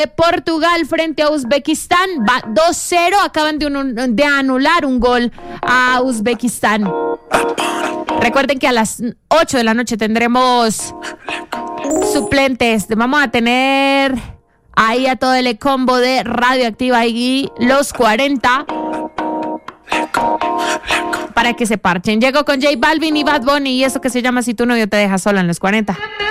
Portugal frente a Uzbekistán va 2-0. Acaban de anular un gol a Uzbekistán. Recuerden que a las 8 de la noche tendremos suplentes. Vamos a tener ahí a todo el combo de Radioactiva y los 40 para que se parchen. Llego con J Balvin y Bad Bunny y eso que se llama Si tu novio te deja sola en los 40.